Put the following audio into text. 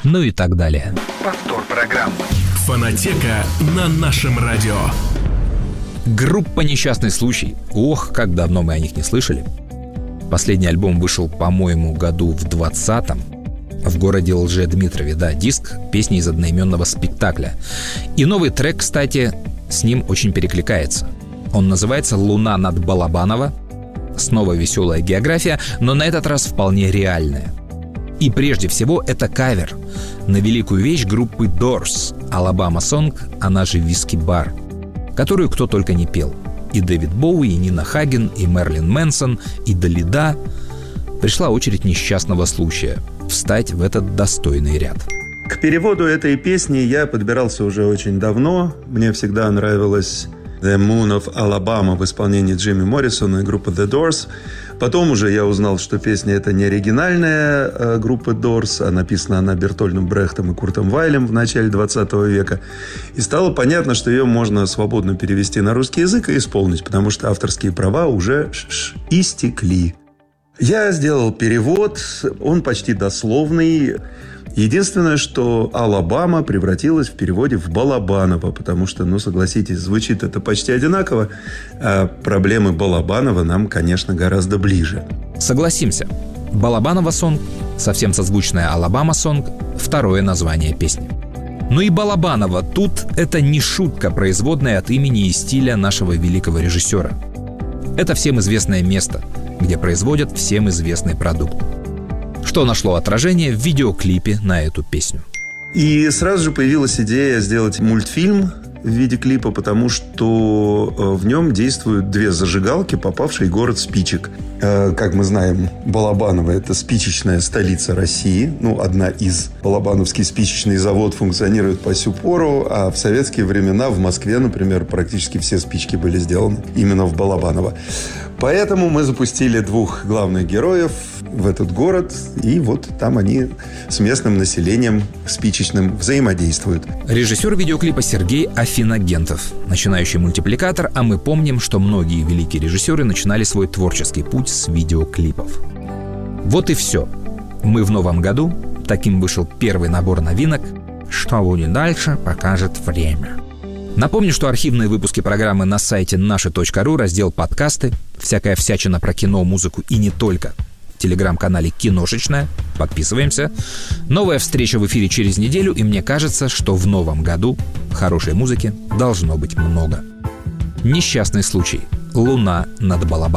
ну и так далее. Повтор программы. Фонотека на нашем радио. Группа «Несчастный случай». Ох, как давно мы о них не слышали. Последний альбом вышел, по-моему, году в 20-м. В городе Лжедмитрове, да, диск, песни из одноименного спектакля. И новый трек, кстати, с ним очень перекликается. Он называется «Луна над Балабаново». Снова веселая география, но на этот раз вполне реальная. И прежде всего это кавер на великую вещь группы Doors «Alabama Song», она же «Виски Бар», которую кто только не пел. И Дэвид Боуи, и Нина Хаген, и Мерлин Мэнсон, и Далида. Пришла очередь несчастного случая встать в этот достойный ряд. К переводу этой песни я подбирался уже очень давно. Мне всегда нравилась «The Moon of Alabama» в исполнении Джимми Моррисона и группы The Doors. Потом уже я узнал, что песня эта не оригинальная группы Doors, а написана она Бертольдом Брехтом и Куртом Вайлем в начале 20 века. И стало понятно, что ее можно свободно перевести на русский язык и исполнить, потому что авторские права уже истекли. Я сделал перевод, он почти дословный. Единственное, что Алабама превратилась в переводе в Балабаново, потому что, согласитесь, звучит это почти одинаково, а проблемы Балабанова нам, конечно, гораздо ближе. Согласимся, Балабаново Сонг, совсем созвучная Алабама Сонг, второе название песни. Но и Балабаново тут это не шутка, производная от имени и стиля нашего великого режиссера. Это всем известное место, где производят всем известный продукт, что нашло отражение в видеоклипе на эту песню. И сразу же появилась идея сделать мультфильм в виде клипа, потому что в нем действуют две зажигалки, попавшие в город спичек. Как мы знаем, Балабаново – это спичечная столица России. Одна из. Балабановский спичечный завод функционирует по сю пору, а в советские времена в Москве, например, практически все спички были сделаны именно в Балабаново. Поэтому мы запустили двух главных героев в этот город, и вот там они с местным населением спичечным взаимодействуют. Режиссер видеоклипа Сергей Афиногентов, начинающий мультипликатор, а мы помним, что многие великие режиссеры начинали свой творческий путь с видеоклипов. Вот и все. Мы в новом году. Таким вышел первый набор новинок. Что будет дальше, покажет время. Напомню, что архивные выпуски программы на сайте наши.ру, раздел «Подкасты», всякая всячина про кино, музыку и не только. В телеграм-канале «Киношечная». Подписываемся. Новая встреча в эфире через неделю, и мне кажется, что в новом году хорошей музыки должно быть много. «Несчастный случай». «Луна над Балабаново».